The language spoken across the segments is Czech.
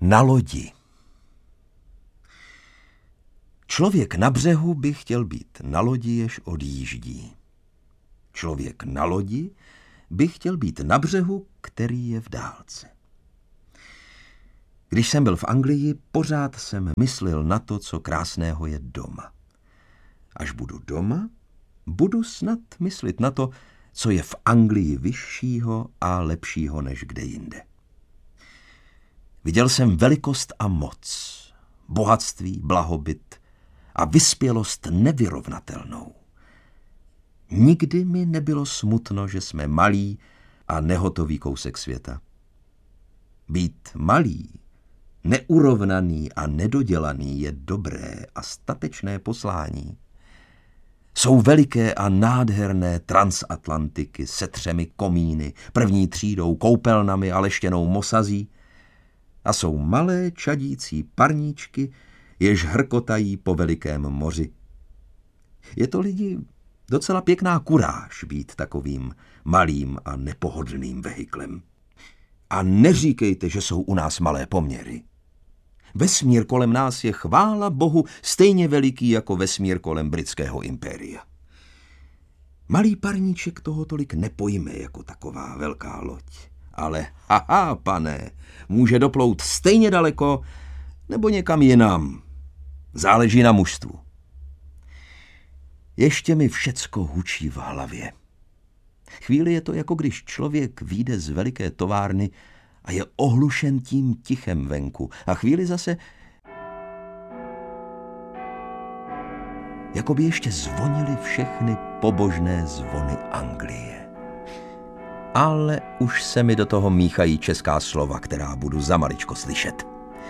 Na lodi. Člověk na břehu by chtěl být na lodi, jež odjíždí. Člověk na lodi by chtěl být na břehu, který je v dálce. Když jsem byl v Anglii, pořád jsem myslel na to, co krásného je doma. Až budu doma, budu snad myslit na to, co je v Anglii vyššího a lepšího než kde jinde. Viděl jsem velikost a moc, bohatství, blahobyt a vyspělost nevyrovnatelnou. Nikdy mi nebylo smutno, že jsme malí a nehotový kousek světa. Být malý, neurovnaný a nedodělaný je dobré a statečné poslání. Jsou veliké a nádherné transatlantiky se 3 komíny, první třídou, koupelnami a leštěnou mosazí a jsou malé čadící parníčky, jež hrkotají po velikém moři. Je to lidi docela pěkná kuráž být takovým malým a nepohodlným vehiklem. A neříkejte, že jsou u nás malé poměry. Vesmír kolem nás je, chvála Bohu, stejně veliký jako vesmír kolem britského impéria. Malý parníček toho tolik nepojme jako taková velká loď. Ale haha, pane, může doplout stejně daleko nebo někam jinam. Záleží na mužstvu. Ještě mi všecko hučí v hlavě. Chvíli je to, jako když člověk vyjde z veliké továrny a je ohlušen tím tichem venku. A chvíli zase, jako by ještě zvonily všechny pobožné zvony Anglie. Ale už se mi do toho míchají česká slova, která budu za maličko slyšet.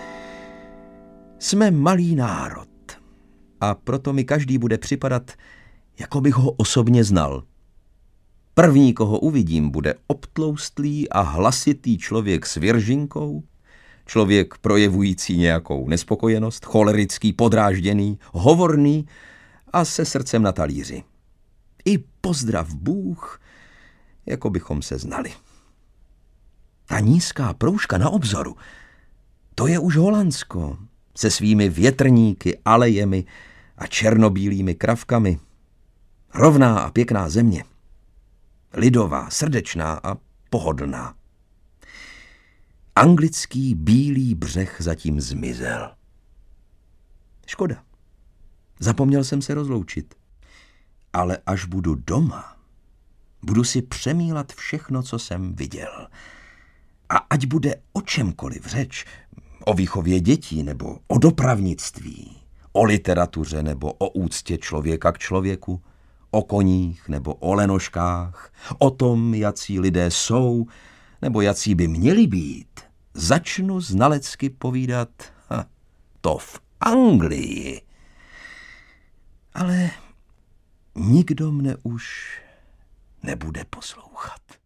Jsme malý národ a proto mi každý bude připadat, jako bych ho osobně znal. První, koho uvidím, bude obtloustlý a hlasitý člověk s věržinkou, člověk projevující nějakou nespokojenost, cholerický, podrážděný, hovorný a se srdcem na talíři. I pozdrav Bůh, jako bychom se znali. Ta nízká proužka na obzoru, to je už Holandsko se svými větrníky, alejemi a černobílými kravkami. Rovná a pěkná země. Lidová, srdečná a pohodlná. Anglický bílý břeh zatím zmizel. Škoda. Zapomněl jsem se rozloučit. Ale až budu doma, budu si přemýlat všechno, co jsem viděl. A ať bude o čemkoliv řeč, o výchově dětí nebo o dopravnictví, o literatuře nebo o úctě člověka k člověku, o koních nebo o lenoškách, o tom, jací lidé jsou nebo jací by měli být, začnu znalecky povídat to v Anglii. Ale nikdo mne už nebude poslouchat.